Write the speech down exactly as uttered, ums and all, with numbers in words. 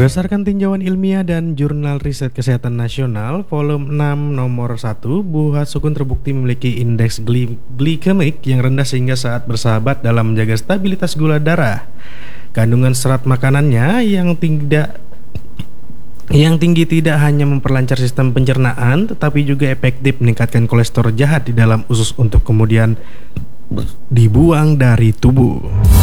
Berdasarkan tinjauan ilmiah dan Jurnal Riset Kesehatan Nasional, volume enam nomor satu, buah sukun terbukti memiliki indeks gli glikemik yang rendah sehingga saat bersahabat dalam menjaga stabilitas gula darah. Kandungan serat makanannya yang tidak yang tinggi tidak hanya memperlancar sistem pencernaan, tetapi juga efektif meningkatkan kolesterol jahat di dalam usus untuk kemudian dibuang dari tubuh.